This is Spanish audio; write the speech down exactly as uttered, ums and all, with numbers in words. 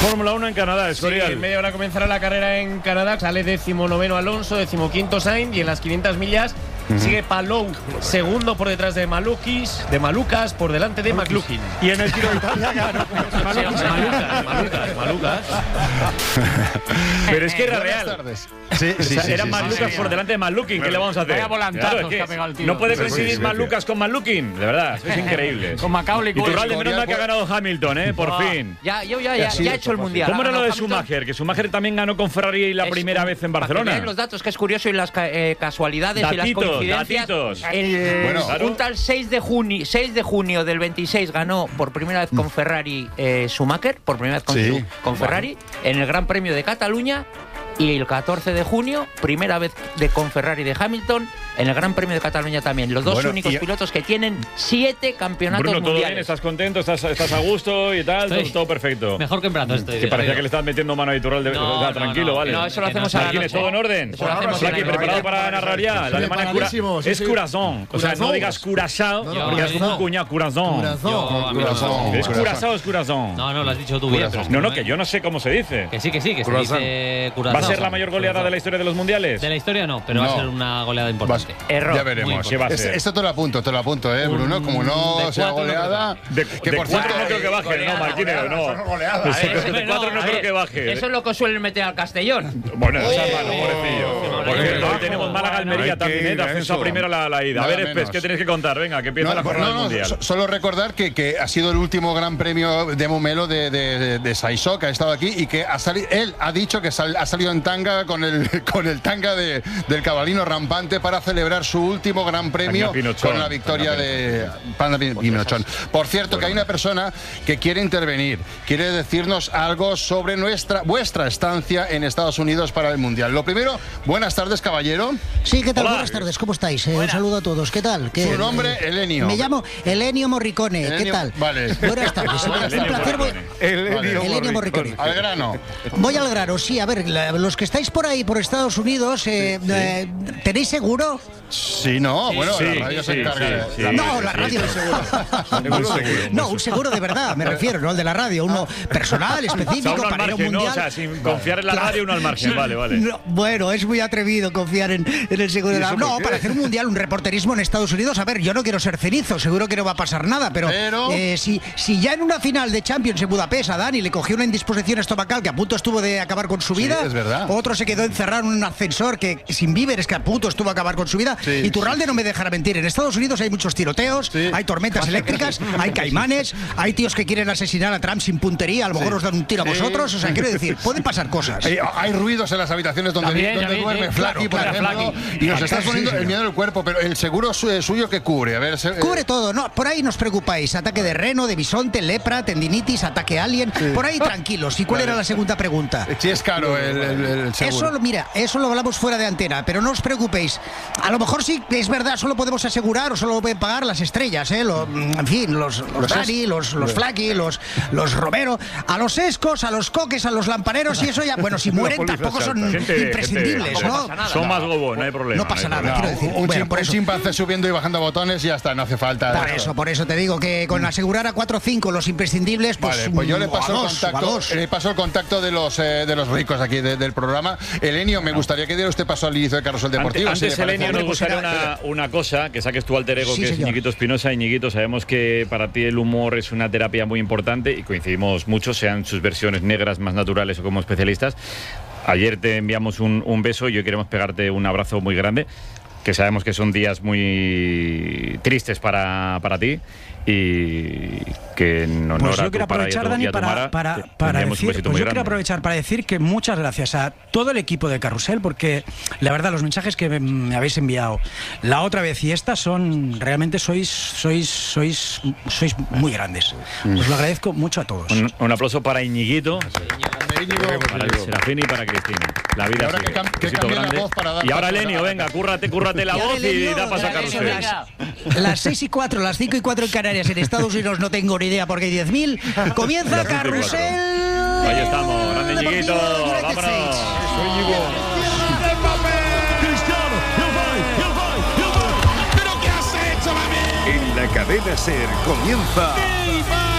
Fórmula uno en Canadá, Escorial. Sí, en media hora comenzará la carrera en Canadá. Sale decimonoveno Alonso, decimoquinto Sainz. Y en las quinientas millas uh-huh. sigue Palou, segundo por detrás de Malukis, de Malucas, por delante de McLaughlin. Y en el Giro de Italia ganó Malucas, Malucas, Malucas. Pero es que era real. Sí, sí, o sea, sí, eran sí, Malucas sí, por delante de McLaughlin. ¿Qué le vamos a hacer? Vaya volantazos Claro, es que que ha pegado el tío. no puede Sí, coincidir sí, sí, Malucas con McLaughlin. De verdad, es increíble. Con Macaulay Y Turralde, Culkin. menos mal que ha ganado Hamilton, ¿eh? Por Ah, fin. Ya, yo ya, ya, ya he hecho el mundial. ¿Cómo era lo de Hamilton. Schumacher? Que Schumacher también ganó con Ferrari la Es primera un- vez en para que Barcelona. veáis los datos, que es curioso, y las ca- eh, casualidades Datitos, y las coincidencias. datitos. El, Bueno, claro. un tal seis de junio, seis de junio del veintiséis ganó por primera vez con Ferrari eh, Schumacher, por primera vez con, Sí. su- con Ferrari, en el Gran Premio de Cataluña. Y el catorce de junio, primera vez de con Ferrari de Hamilton, en el Gran Premio de Cataluña también. Los dos Bueno, únicos y- pilotos que tienen siete campeonatos Bruno, ¿todo mundiales. bien? ¿Estás contento? ¿Estás, estás a gusto y tal? Todo, Estoy todo perfecto. Mejor que en Prato estoy. Que parecía que le estabas metiendo mano a Iturralde. No, O sea, no, tranquilo, no, vale. no, eso lo Que hacemos no a la ¿Tienes noche. todo en orden? Eso lo hacemos Flaki, a la preparado noche. para narrar ya. El alemán es, cura, preparadísimo, sí, es sí. curazón. O sea, no Curazao. digas curazao, No, no, porque es como un curazao. cuñado, curazón. Curazao. Yo, a mí no me Corazón. ¿Es curazao o es curazón? No, no, lo has dicho tú bien. pero No, no, me- que yo no sé cómo se dice. Que sí, que sí, que se Curazao. dice ¿Va Curazao. a ser la mayor goleada de la historia de los mundiales? De la historia no, pero va No. a ser una goleada importante. Error. Ya veremos. ¿Qué va a Es- ser? Esto te lo apunto, te lo apunto, ¿eh, Bruno? Como no de sea cuatro no goleada. De, que de por cuatro cierto, no creo que baje, goleada, no, Marquinhos, no. goleada, son goleadas. De A ver, de cuatro no a creo ver, que baje. Eso es lo que suelen meter al Castellón. Bueno, esa Oh, mano, pobrecillo. oh, Por oh, cierto, oh, hoy tenemos oh, Málaga Almería hay también, que ¿eh? ir De a ascenso eso. a primera la, la ida. A Nada ver, Espes, menos. ¿qué tenéis que contar? Venga, que empieza No, la jornada no, no, mundial. so- solo recordar que, que ha sido el último gran premio de Momelo de, de, de, de Saisó, que ha estado aquí y que ha salido, él ha dicho que sal, ha salido en tanga con el, con el tanga de, del cabalino rampante para celebrar su último gran premio Tanga Pinochón. con la victoria Tanga de Panda Pin- Pinochón. Por cierto, que hay una persona que quiere intervenir, quiere decirnos algo sobre nuestra vuestra estancia en Estados Unidos para el Mundial. Lo primero, buenas tardes, caballero. Sí, ¿qué tal? Hola. Buenas tardes, ¿cómo estáis? Eh, un saludo a todos, ¿qué tal? ¿Qué- Su nombre, Elenio. Me llamo Elenio Morricone, ¿qué Elenio- tal? vale. Buenas tardes, es un Elenio placer. voy- Morricone. Elenio Morricone. Al grano. Voy al grano, sí, a ver, la- los que estáis por ahí, por Estados Unidos, eh, eh, ¿tenéis seguro? Sí, no, bueno, sí, la radio se sí, encarga sí, de- sí. la- No, la radio de seguro. No, un seguro de verdad, me refiero, no el de la radio, uno personal, O sea, específico, uno al para ir a un margen, ¿no? O mundial. sea, sin confiar en la Claro. radio, uno al margen. Vale, vale. No, bueno, es muy atrevido confiar en, en el seguro de la... eso No, por qué? para hacer un mundial, un reporterismo en Estados Unidos, a ver, yo no quiero ser cenizo, seguro que no va a pasar nada, pero, Pero- eh, si, si ya en una final de Champions en Budapest a Dani le cogió una indisposición estomacal que a punto estuvo de acabar con su vida, es verdad. otro se quedó encerrado en un ascensor que sin víveres que a punto estuvo a acabar con su vida, Sí, y Turralde no me dejará mentir, en Estados Unidos hay muchos tiroteos, Sí. hay tormentas eléctricas, hay caimanes, hay tíos que quieren asesinar a Trump sin puntería, a lo mejor os dan un tiro a Sí. vosotros, o sea, quiero decir, pueden pasar cosas. Hay, hay ruidos en las habitaciones donde, También, donde también, duerme sí. Flaky, Claro, por claro, ejemplo, Flaky. y nos estás Sí, poniendo sí, el sí. miedo en el cuerpo, pero el seguro su- suyo que cubre. A ver, se- Cubre eh, todo, no, por ahí no os preocupáis. Ataque de reno, de bisonte, lepra, tendinitis, ataque alien. Por ahí tranquilos. ¿Y cuál Vale. era la segunda pregunta? Sí, es caro el, el- el seguro. Eso, lo- mira, eso lo hablamos fuera de antena, pero no os preocupéis. A lo mejor sí que es verdad, solo podemos asegurar o solo pueden pagar las estrellas, ¿eh? Lo- en fin, los, los, Los Dani, es- los, los Flaky, los, los Romero, a los Escos, a los Coques, a los lampareros y eso ya, bueno, si mueren póliza tampoco son salta. Gente- imprescindibles, gente- ¿no? Son más gobos, no hay problema. No pasa hay nada, problema. quiero decir. Un, Bueno, chim- por un eso. chimpancé subiendo y bajando botones y ya está, no hace falta. Por eso, por eso te digo que con asegurar a cuatro o cinco los imprescindibles, pues, Vale, pues yo le mm, paso, a el dos, a contacto, dos. le paso el contacto de los eh, de los ricos aquí de- del programa. Elenio, me gustaría que diera usted paso al inicio de Carrusel Deportivo. Antes, si le antes parece. Elenio, nos Hombre, pues gustaría era- una, una cosa, que saques tu alter ego, Sí, que es señor. Ñiquito Espinosa. Y Ñiquito, sabemos que para ti el humor es una terapia muy importante y coincidimos mucho, sean sus versiones negras, más naturales o como especialistas. Ayer te enviamos un, un beso y hoy queremos pegarte un abrazo muy grande, que sabemos que son días muy tristes para, para ti y que en honor Pues a yo tu quiero padre y a aprovechar, tu- Dani, y a tu para, Mara, para, te- te para enviamos un decir, besito pues muy yo quiero grande. aprovechar para decir que muchas gracias a todo el equipo de Carrusel, porque la verdad los mensajes que me, me habéis enviado la otra vez y esta son realmente sois sois sois sois muy grandes. Os lo agradezco mucho a todos. Un, un aplauso para Iñiguito, para el Serafín y para Cristina. La vida Y ahora sigue. que cam- que Besito cambie la grande. voz para dar Y ahora paso a Elenio, la- venga, cúrrate, cúrrate la Y ahora, voz y Elenio, da paso a ahora, Carrusel. Las, las seis y cuatro, las cinco y cuatro en Canarias, en Estados Unidos no tengo ni idea porque hay diez mil. Comienza Las cinco y cuatro. Carrusel. Ahí estamos, grande Deportivo Ñiguito, United vámonos. States. En la cadena SER comienza